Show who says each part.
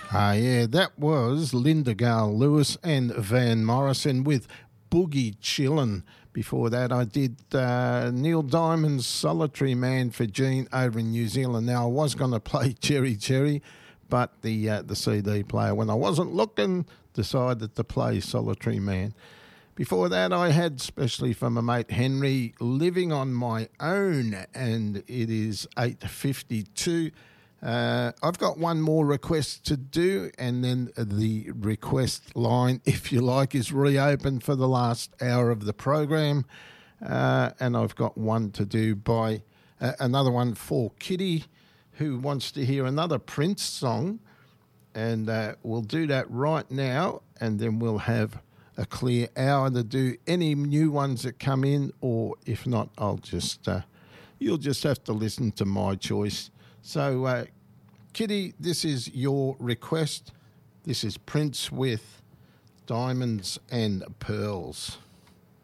Speaker 1: Yeah, that was Linda Gale Lewis and Van Morrison with Boogie Chillin'. Before that, I did Neil Diamond's Solitary Man for Gene over in New Zealand. Now, I was going to play Cherry Cherry, but the CD player, when I wasn't looking, decided to play Solitary Man. Before that, I had, especially from my mate Henry, Living on My Own, and it is 8:52. I've got one more request to do, and then the request line, if you like, is reopened for the last hour of the program. And I've got one to do by another one for Kitty, who wants to hear another Prince song. And we'll do that right now, and then we'll have a clear hour to do any new ones that come in, or if not, I'll just you'll just have to listen to my choice. So, Kitty, this is your request. This is Prince with Diamonds and Pearls.